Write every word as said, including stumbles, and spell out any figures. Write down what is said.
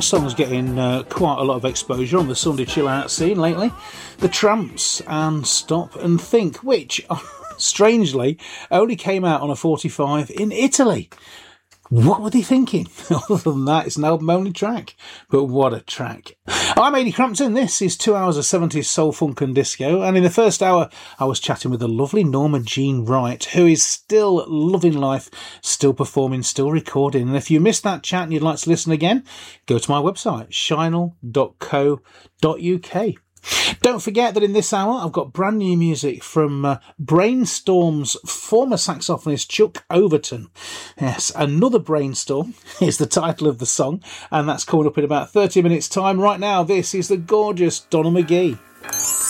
that song's getting uh, quite a lot of exposure on the Sunday chill out scene lately. The Tramps and Stop and Think, which, strangely, only came out on a forty-five in Italy. What were they thinking? Other than that, it's an album-only track. But what a track. I'm Ady Crampton. This is two hours of seventies soul, funk and disco. And in the first hour, I was chatting with the lovely Norma Jean Wright, who is still loving life, still performing, still recording. And if you missed that chat and you'd like to listen again, go to my website, shinel dot co dot uk. Don't forget that in this hour I've got brand new music from uh, Brainstorm's former saxophonist Chuck Overton. Yes, Another Brainstorm is the title of the song, and that's coming up in about thirty minutes time. Right now, this is the gorgeous Donna McGee.